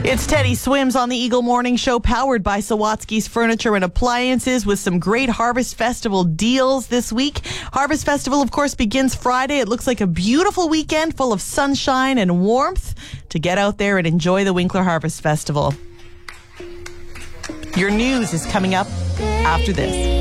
It's Teddy Swims on the Eagle Morning Show, powered by Sawatsky's Furniture and Appliances, with some great Harvest Festival deals this week. Harvest Festival, of course, begins Friday. It looks like a beautiful weekend full of sunshine and warmth to get out there and enjoy the Winkler Harvest Festival. Your news is coming up after this.